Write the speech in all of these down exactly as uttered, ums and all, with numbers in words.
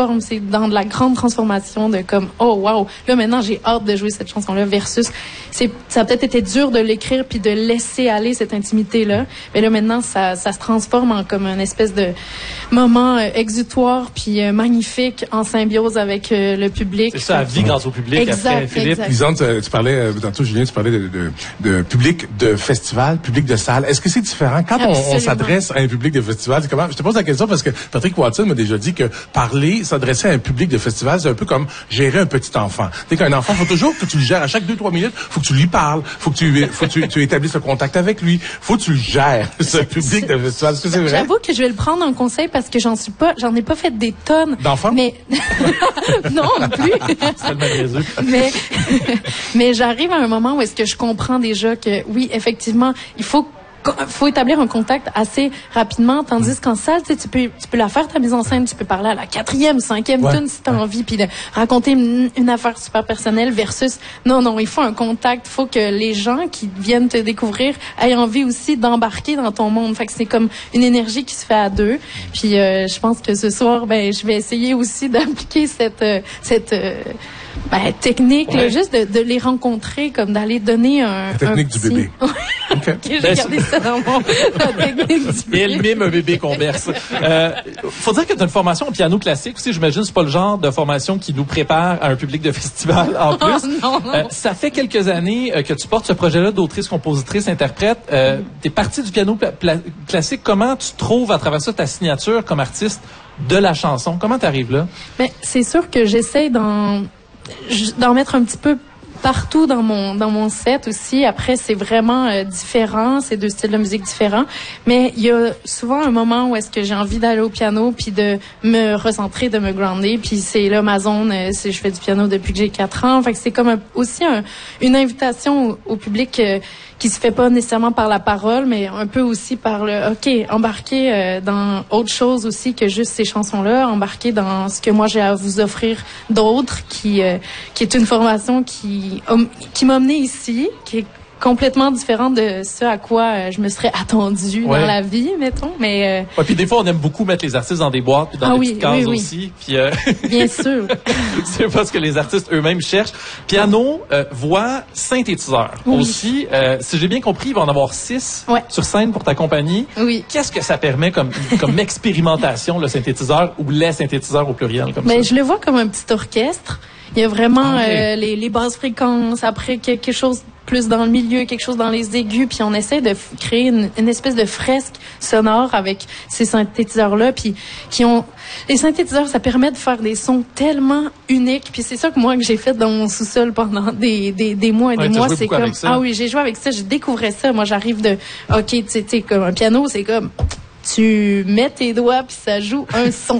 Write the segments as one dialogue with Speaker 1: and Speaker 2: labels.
Speaker 1: transforme, c'est dans de la grande transformation de comme, oh wow, là maintenant j'ai hâte de jouer cette chanson-là versus, c'est, ça a peut-être été dur de l'écrire puis de laisser aller cette intimité-là, mais là maintenant ça, ça se transforme en comme une espèce de moment euh, exutoire puis euh, magnifique en symbiose avec euh, le public.
Speaker 2: C'est ça, à vie grâce au public.
Speaker 1: Exact,
Speaker 2: après, Philippe.
Speaker 3: Lisande, tu parlais, euh, tantôt Julien, tu parlais de, de, de public de festival, public de salle. Est-ce que c'est différent quand on, on s'adresse à un public de festival? C'est comment? Je te pose la question parce que Patrick Watson m'a déjà dit que parler, s'adresser à un public de festival, c'est un peu comme gérer un petit enfant. Tu sais qu'un enfant, faut toujours que tu le gères à chaque deux trois minutes, faut que tu lui parles, faut que tu, faut que tu, tu établisses le contact avec lui, faut que tu le gères ce public de festival. Est-ce que c'est vrai?
Speaker 1: J'avoue que je vais le prendre en conseil parce que j'en suis pas, j'en ai pas fait des tonnes.
Speaker 3: D'enfants?
Speaker 1: Mais non, plus.
Speaker 2: C'est tellement niaiseux.
Speaker 1: mais mais j'arrive à un moment où est-ce que je comprends déjà que oui, effectivement, il faut faut établir un contact assez rapidement, tandis qu'en salle, tu sais, tu peux, tu peux la faire ta mise en scène, tu peux parler à la quatrième, cinquième
Speaker 3: ouais.
Speaker 1: tune si t'as ouais. envie, puis de raconter une, une affaire super personnelle versus, non, non, il faut un contact, il faut que les gens qui viennent te découvrir aient envie aussi d'embarquer dans ton monde. Fait que c'est comme une énergie qui se fait à deux. Puis euh, je pense que ce soir, ben, je vais essayer aussi d'appliquer cette, euh, cette, euh, ben, technique, ouais. là, juste de, de les rencontrer, comme d'aller donner un.
Speaker 3: La technique
Speaker 1: un petit...
Speaker 3: du bébé.
Speaker 1: Okay. Okay, j'ai regardé ça dans mon la technique du bébé.
Speaker 2: Il mime un bébé qu'on berce. Euh, faut dire que tu as une formation au piano classique aussi. J'imagine que c'est pas le genre de formation qui nous prépare à un public de festival en plus.
Speaker 1: Oh, non, non.
Speaker 2: Euh, ça fait quelques années euh, que tu portes ce projet-là d'autrice, compositrice, interprète. Euh, mm. T'es partie du piano pla- pla- classique. Comment tu trouves à travers ça ta signature comme artiste de la chanson? Comment t'arrives là?
Speaker 1: Ben, c'est sûr que j'essaie d'en d'en mettre un petit peu partout dans mon dans mon set aussi. Après, c'est vraiment euh, différent, c'est deux styles de musique différents. Mais il y a souvent un moment où est-ce que j'ai envie d'aller au piano puis de me recentrer, de me grounder. Puis c'est là ma zone. Euh, c'est, je fais du piano depuis que j'ai quatre ans. Fait que c'est comme un, aussi un, une invitation au, au public euh, qui se fait pas nécessairement par la parole, mais un peu aussi par le OK, embarquer euh, dans autre chose aussi que juste ces chansons-là, embarquer dans ce que moi j'ai à vous offrir d'autres, qui euh, qui est une formation qui qui m'a menée ici, qui est complètement différent de ce à quoi euh, je me serais attendue ouais. dans la vie, mettons. Mais euh...
Speaker 2: ouais, puis des fois, on aime beaucoup mettre les artistes dans des boîtes puis dans
Speaker 1: ah,
Speaker 2: des
Speaker 1: oui,
Speaker 2: petites cases
Speaker 1: oui, oui.
Speaker 2: aussi. Puis euh...
Speaker 1: bien sûr.
Speaker 2: C'est pas ce que les artistes eux-mêmes cherchent. Piano, euh, voix, synthétiseur.
Speaker 1: Oui.
Speaker 2: Aussi, euh, si j'ai bien compris, il va en avoir six
Speaker 1: ouais.
Speaker 2: sur scène pour ta compagnie.
Speaker 1: Oui.
Speaker 2: Qu'est-ce que ça permet comme comme expérimentation, le synthétiseur ou les synthétiseurs au pluriel comme
Speaker 1: ben,
Speaker 2: ça?
Speaker 1: Je le vois comme un petit orchestre. Il y a vraiment
Speaker 2: okay.
Speaker 1: euh, les, les basses fréquences, après quelque chose plus dans le milieu, quelque chose dans les aigus, puis on essaie de f- créer une, une espèce de fresque sonore avec ces synthétiseurs-là, puis qui ont... Les synthétiseurs, ça permet de faire des sons tellement uniques, puis c'est ça que moi, que j'ai fait dans mon sous-sol pendant des, des, des mois et
Speaker 2: ouais,
Speaker 1: des mois, c'est comme...
Speaker 2: Ah
Speaker 1: oui, j'ai joué avec ça, je découvrais ça. Moi, j'arrive de... OK, tu sais, tu sais, comme un piano, c'est comme... Tu mets tes doigts puis ça joue un son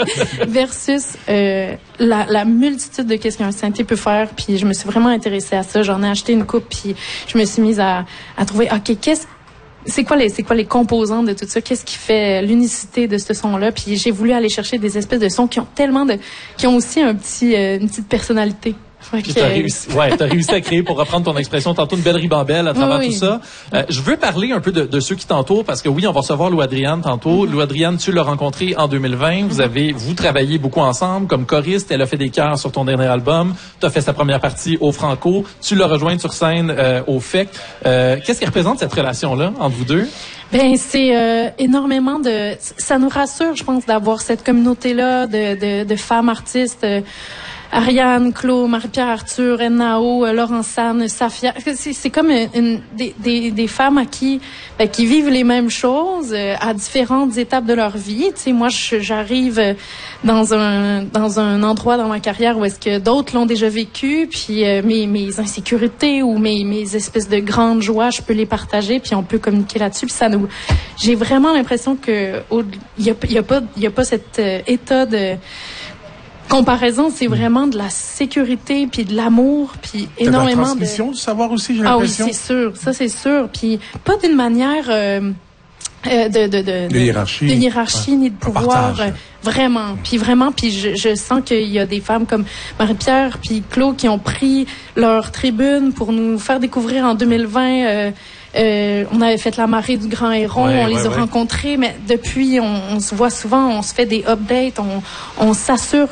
Speaker 1: versus euh, la, la multitude de qu'est-ce qu'un synthé peut faire. Puis je me suis vraiment intéressée à ça. J'en ai acheté une coupe puis je me suis mise à, à trouver ok qu'est-ce c'est quoi les c'est quoi les composants de tout ça, qu'est-ce qui fait l'unicité de ce son-là. Puis j'ai voulu aller chercher des espèces de sons qui ont tellement de qui ont aussi un petit euh, une petite personnalité.
Speaker 2: Puis t'as réussi, ouais, t'as réussi à créer, pour reprendre ton expression tantôt, une belle ribambelle à travers
Speaker 1: oui,
Speaker 2: tout
Speaker 1: oui.
Speaker 2: ça. Euh, je veux parler un peu de, de ceux qui t'entourent, parce que oui, on va recevoir Lou Adriane tantôt. Mm-hmm. Lou Adriane, tu l'as rencontrée en deux mille vingt. Mm-hmm. Vous avez, vous travaillez beaucoup ensemble comme choriste. Elle a fait des chœurs sur ton dernier album. T'as fait sa première partie au Franco. Tu l'as rejointe sur scène euh, au F E C. Euh, qu'est-ce qui représente cette relation-là entre vous deux?
Speaker 1: Ben c'est euh, énormément de. Ça nous rassure, je pense, d'avoir cette communauté-là de, de, de femmes artistes. Euh, Ariane, Claude, Marie-Pierre Arthur, Nao, Laurence Anne, Safia. C'est, c'est comme une, une, des, des, des femmes à qui, ben, qui vivent les mêmes choses euh, à différentes étapes de leur vie. Tu sais, moi, je, j'arrive dans un dans un endroit dans ma carrière où est-ce que d'autres l'ont déjà vécu, puis euh, mes mes insécurités ou mes mes espèces de grandes joies, je peux les partager, puis on peut communiquer là-dessus. Puis ça nous, j'ai vraiment l'impression que il y a il y a pas il y a pas cet euh, état de comparaison, c'est vraiment de la sécurité puis de l'amour puis énormément de
Speaker 3: la transmission du savoir aussi, j'ai
Speaker 1: ah
Speaker 3: l'impression.
Speaker 1: Ah oui, c'est sûr, ça c'est sûr, puis pas d'une manière euh, euh, de, de, de,
Speaker 3: de hiérarchie,
Speaker 1: de hiérarchie ouais. ni de pouvoir, euh, vraiment, puis vraiment, puis je, je sens qu'il y a des femmes comme Marie-Pierre puis Claude qui ont pris leur tribune pour nous faire découvrir en deux mille vingt. Euh, Euh, on avait fait la marée du Grand Héron,
Speaker 2: ouais,
Speaker 1: on les
Speaker 2: ouais,
Speaker 1: a
Speaker 2: ouais.
Speaker 1: rencontrés, mais depuis, on, on se voit souvent, on se fait des updates, on, on s'assure